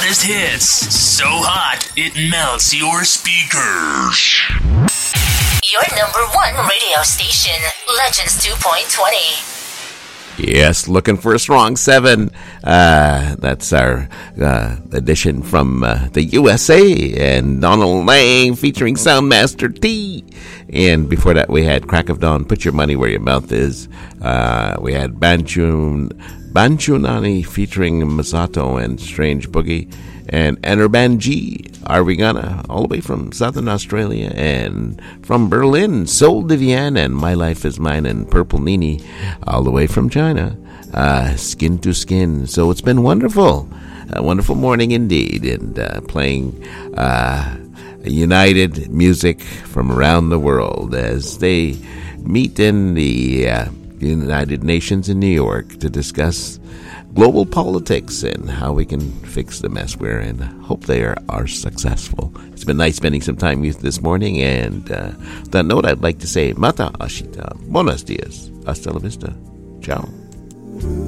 hottest hits. So hot, it melts your speakers. Your number one radio station, Legends 2.20. Yes, looking for a strong 7. That's our edition from the USA and Donald Lang featuring Soundmaster T. And before that, we had Crack of Dawn, Put Your Money Where Your Mouth Is. We had Banchunani featuring Masato and Strange Boogie. And Enerban G, Arvigana, all the way from Southern Australia, and from Berlin, Soul Divian and My Life Is Mine, and Purple Nini, all the way from China, Skin to Skin. So it's been wonderful, a wonderful morning indeed, and playing united music from around the world as they meet in the United Nations in New York to discuss global politics and how we can fix the mess we're in. Hope they are successful. It's been nice spending some time with you this morning, and on that note, I'd like to say Mata Ashita, Buenos dias, hasta la vista, ciao.